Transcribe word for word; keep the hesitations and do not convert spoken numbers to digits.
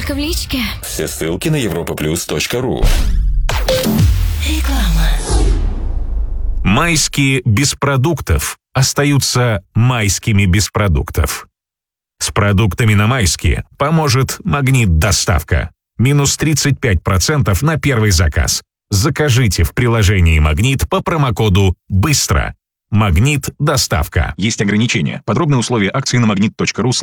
Ссылка в личке. Все ссылки на европа плюс точка ру. Реклама. Майские без продуктов остаются майскими без продуктов. С продуктами на майские поможет Магнит Доставка. Минус тридцать пять процентов на первый заказ. Закажите в приложении Магнит по промокоду «Быстро». Магнит Доставка. Есть ограничения. Подробные условия акции на магнит точка ру.